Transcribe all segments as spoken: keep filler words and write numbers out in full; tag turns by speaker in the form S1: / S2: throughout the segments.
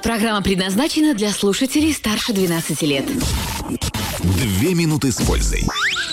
S1: Программа предназначена для слушателей старше двенадцати лет.
S2: Две минуты с пользой.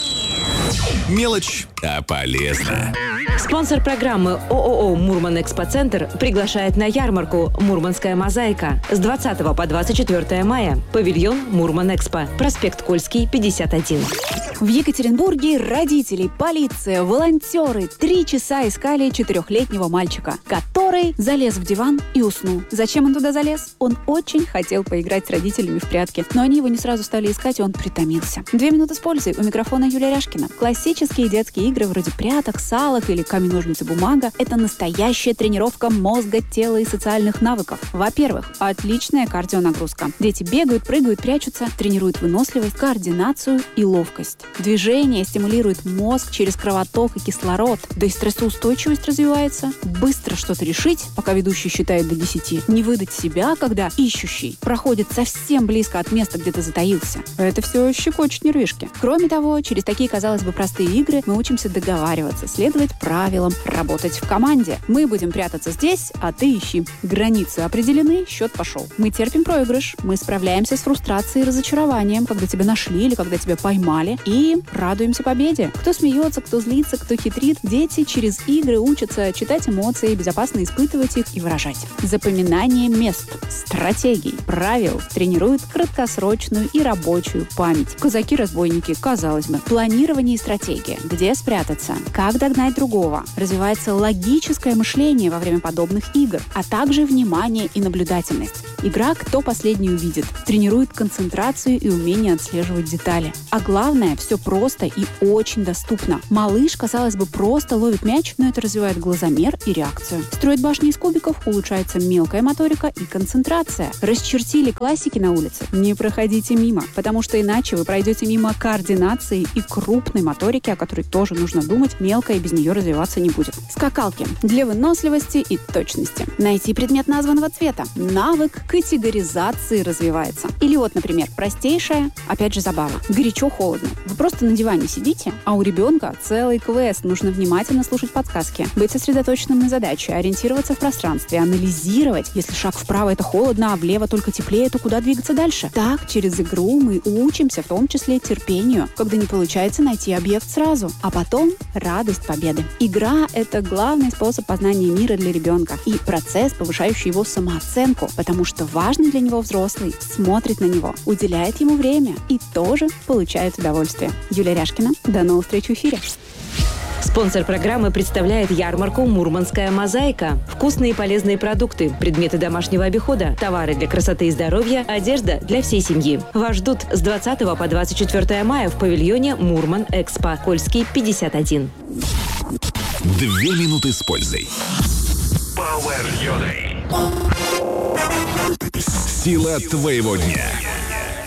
S2: Мелочь, а полезно.
S3: Спонсор программы ООО «Мурман-Экспоцентр» приглашает на ярмарку «Мурманская мозаика» с двадцатого по двадцать четвёртое мая. Павильон «Мурман-Экспо», проспект Кольский, пятьдесят один.
S4: В Екатеринбурге родители, полиция, волонтеры три часа искали четырехлетнего мальчика, который залез в диван и уснул. Зачем он туда залез? Он очень хотел поиграть с родителями в прятки, но они его не сразу стали искать, и он притомился. Две минуты с пользой. У микрофона Юлия Ряшкина. Классические детские игры вроде пряток, салок или камень-ножницы-бумага – это настоящая тренировка мозга, тела и социальных навыков. Во-первых, отличная кардионагрузка. Дети бегают, прыгают, прячутся, тренируют выносливость, координацию и ловкость. Движение стимулирует мозг через кровоток и кислород, да и стрессоустойчивость развивается. Быстро что-то решить, пока ведущий считает до десяти. Не выдать себя, когда ищущий проходит совсем близко от места, где ты затаился. Это все щекочет нервишки. Кроме того, через такие, казалось бы, простые игры мы учимся договариваться, следовать правилам, работать в команде. Мы будем прятаться здесь, а ты ищи. Границы определены, счет пошел. Мы терпим проигрыш, мы справляемся с фрустрацией и разочарованием, когда тебя нашли или когда тебя поймали, и радуемся победе. Кто смеется, кто злится, кто хитрит. Дети через игры учатся читать эмоции, безопасно испытывать их и выражать. Запоминание мест, стратегий, правил тренирует краткосрочную и рабочую память. Казаки-разбойники, казалось бы. Планирование и стратегия. Где спрятаться? Как догнать другого? Развивается логическое мышление во время подобных игр, а также внимание и наблюдательность. Игра «Кто последний увидит» тренирует концентрацию и умение отслеживать детали. А главное, все просто и очень доступно. Малыш, казалось бы, просто ловит мяч, но это развивает глазомер и реакцию. Строит башни из кубиков, улучшается мелкая моторика и концентрация. Расчертили классики на улице? Не проходите мимо, потому что иначе вы пройдете мимо координации и крупной моторики, о которой тоже нужно думать, мелкая без нее развиваться не будет. Скакалки для выносливости и точности. Найти предмет названного цвета. Навык категоризации развивается. Или вот, например, простейшая, опять же, забава. Горячо-холодно. Вы просто на диване сидите, а у ребенка целый квест. Нужно внимательно слушать подсказки, быть сосредоточенным на задаче, ориентироваться в пространстве, анализировать. Если шаг вправо — это холодно, а влево только теплее, то куда двигаться дальше? Так, через игру мы учимся, в том числе терпению, когда не получается найти объект сразу. А потом радость победы. Игра — это главный способ познания мира для ребенка и процесс, повышающий его самооценку, потому что важный для него взрослый смотрит на него, уделяет ему время и тоже получает удовольствие. Юлия Ряшкина. До новых встреч в эфире.
S3: Спонсор программы представляет ярмарку «Мурманская мозаика». Вкусные и полезные продукты, предметы домашнего обихода, товары для красоты и здоровья, одежда для всей семьи. Вас ждут с двадцатого по двадцать четвёртое мая в павильоне «Мурман-Экспо», Кольский, пятьдесят один.
S2: Две минуты с пользой. Power Йода. Сила твоего дня.